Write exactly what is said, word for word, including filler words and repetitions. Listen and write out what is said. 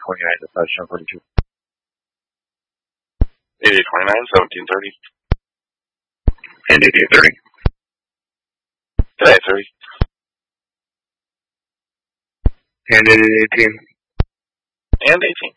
twenty-nine, the touchdown forty-two. eighty-eight twenty-nine, seventeen thirty. And eighty-eight thirty. Today, thirty. And eighty-eight eighteen. And eighteen.